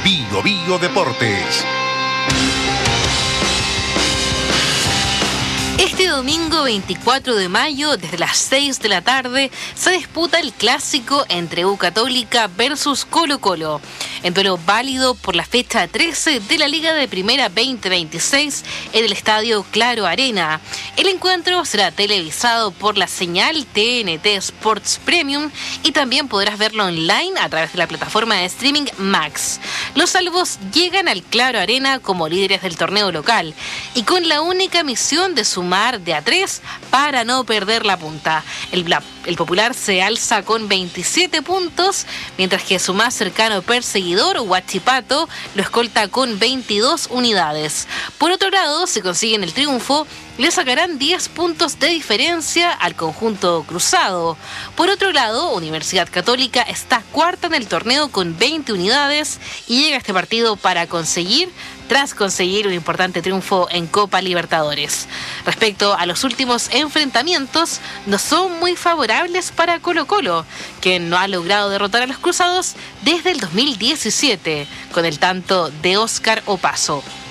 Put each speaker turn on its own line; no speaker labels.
Bio Bio Deportes.
Este domingo 24 de mayo, desde las 6 de la tarde, se disputa el clásico entre U Católica versus Colo-Colo. En duelo válido por la fecha 13 de la Liga de Primera 2026 en el Estadio Claro Arena. El encuentro será televisado por la señal TNT Sports Premium y también podrás verlo online a través de la plataforma de streaming Max. Los salvos llegan al Claro Arena como líderes del torneo local y con la única misión de sumar de a 3 para no perder la punta. El Popular se alza con 27 puntos, mientras que su más cercano perseguidor, Huachipato, lo escolta con 22 unidades. Por otro lado, si consiguen el triunfo, le sacarán 10 puntos de diferencia al conjunto cruzado. Por otro lado, Universidad Católica está cuarta en el torneo con 20 unidades y llega a este partido tras conseguir un importante triunfo en Copa Libertadores. Respecto a los últimos enfrentamientos, no son muy favorables para Colo-Colo, quien no ha logrado derrotar a los cruzados desde el 2017, con el tanto de Óscar Opaso.